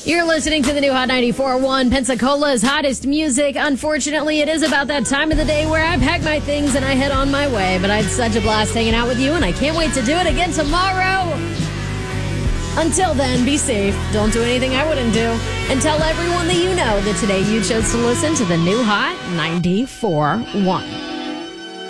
You're listening to the new Hot 94.1, Pensacola's hottest music. Unfortunately, it is about that time of the day where I pack my things and I head on my way. But I had such a blast hanging out with you, and I can't wait to do it again tomorrow. Until then, be safe. Don't do anything I wouldn't do. And tell everyone that you know that today you chose to listen to the new Hot 94.1.